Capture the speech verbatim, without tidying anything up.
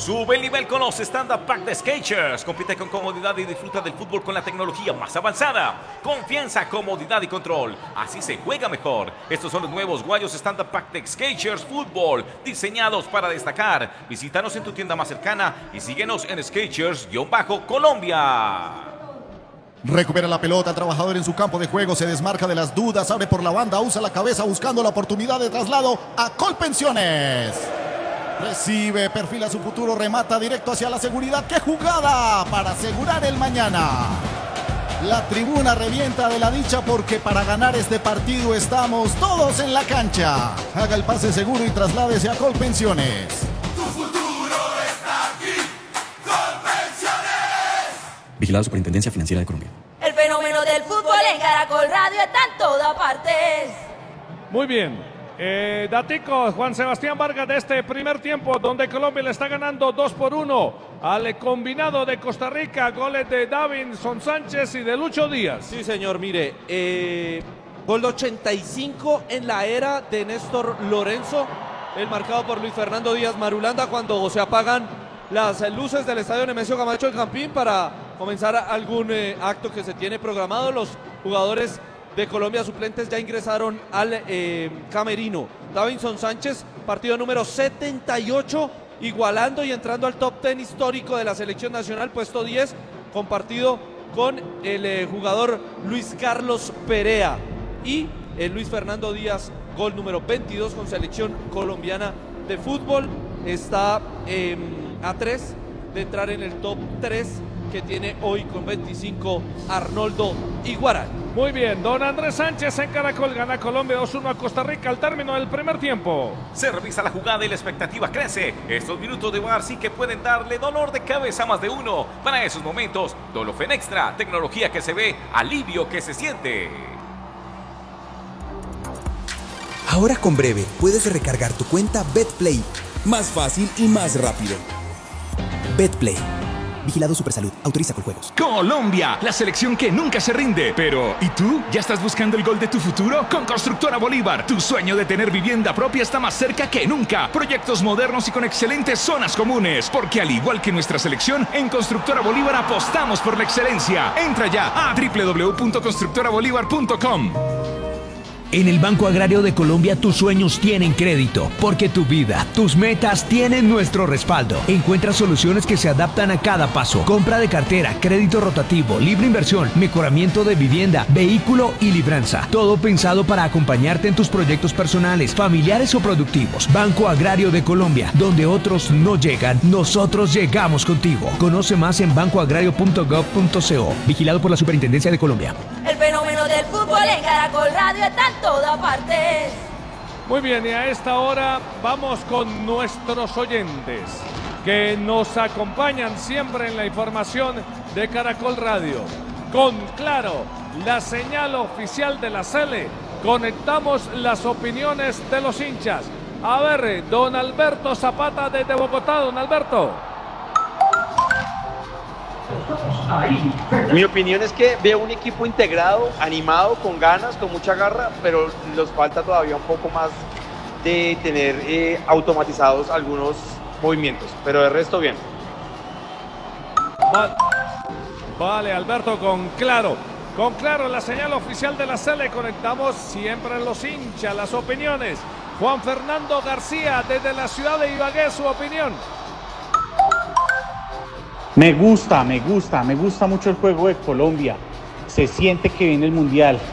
Sube el nivel con los Stand-Up Pack de Skechers. Compite con comodidad y disfruta del fútbol con la tecnología más avanzada. Confianza, comodidad y control. Así se juega mejor. Estos son los nuevos guayos Stand-Up Pack de Skechers Fútbol, diseñados para destacar. Visítanos en tu tienda más cercana y síguenos en Skechers-Colombia. Recupera la pelota, el trabajador en su campo de juego, se desmarca de las dudas, abre por la banda, usa la cabeza buscando la oportunidad de traslado a Colpensiones. Recibe, perfila su futuro, remata directo hacia la seguridad. ¡Qué jugada para asegurar el mañana! La tribuna revienta de la dicha porque para ganar este partido estamos todos en la cancha. Haga el pase seguro y trasládese a Colpensiones. Tu futuro está aquí, Colpensiones. Vigilado Superintendencia Financiera de Colombia. El fenómeno del fútbol en Caracol Radio está en todas partes. Muy bien. Eh, datico, Juan Sebastián Vargas, de este primer tiempo donde Colombia le está ganando dos por uno al combinado de Costa Rica, goles de Davinson Sánchez y de Lucho Díaz. Sí, señor, mire, eh, gol ochenta y cinco en la era de Néstor Lorenzo, el marcado por Luis Fernando Díaz Marulanda, cuando se apagan las luces del estadio Nemesio Camacho del Campín para comenzar algún eh, acto que se tiene programado. Los jugadores de Colombia suplentes ya ingresaron al eh, camerino. Davinson Sánchez, partido número setenta y ocho, igualando y entrando al top diez histórico de la selección nacional, puesto diez, compartido con el eh, jugador Luis Carlos Perea. Y el Luis Fernando Díaz, gol número veintidós con selección colombiana de fútbol, está eh, a tres de entrar en el top tres que tiene hoy con veinticinco Arnoldo Iguarán. Muy bien, don Andrés Sánchez en Caracol, gana Colombia dos uno a Costa Rica al término del primer tiempo. Se revisa la jugada y la expectativa crece. Estos minutos de V A R sí que pueden darle dolor de cabeza a más de uno. Para esos momentos, Dolofen Extra, tecnología que se ve, alivio que se siente. Ahora con Breve puedes recargar tu cuenta BetPlay. Más fácil y más rápido. BetPlay. Vigilado Supersalud. Autoriza con juegos. Colombia, la selección que nunca se rinde. Pero, ¿y tú? ¿Ya estás buscando el gol de tu futuro? Con Constructora Bolívar, tu sueño de tener vivienda propia está más cerca que nunca. Proyectos modernos y con excelentes zonas comunes. Porque al igual que nuestra selección, en Constructora Bolívar apostamos por la excelencia. Entra ya a doble u doble u doble u punto constructora bolívar punto com. En el Banco Agrario de Colombia tus sueños tienen crédito, porque tu vida, tus metas tienen nuestro respaldo. Encuentra soluciones que se adaptan a cada paso. Compra de cartera, crédito rotativo, libre inversión, mejoramiento de vivienda, vehículo y libranza. Todo pensado para acompañarte en tus proyectos personales, familiares o productivos. Banco Agrario de Colombia, donde otros no llegan, nosotros llegamos contigo. Conoce más en banco agrario punto gov punto co. Vigilado por la Superintendencia de Colombia. El fenómeno del fútbol en Caracol Radio está en todas partes. Muy bien, y a esta hora vamos con nuestros oyentes que nos acompañan siempre en la información de Caracol Radio. Con Claro, la señal oficial de la Sele, conectamos las opiniones de los hinchas. A ver, don Alberto Zapata desde Bogotá. Don Alberto. Mi opinión es que veo un equipo integrado, animado, con ganas, con mucha garra, pero les falta todavía un poco más de tener eh, automatizados algunos movimientos, pero de resto bien. Vale, vale, Alberto, con Claro. Con Claro, la señal oficial de la Sele, conectamos siempre en los hinchas, las opiniones. Juan Fernando García desde la ciudad de Ibagué, su opinión. Me gusta, me gusta, me gusta mucho el juego de Colombia. Se siente que viene el Mundial.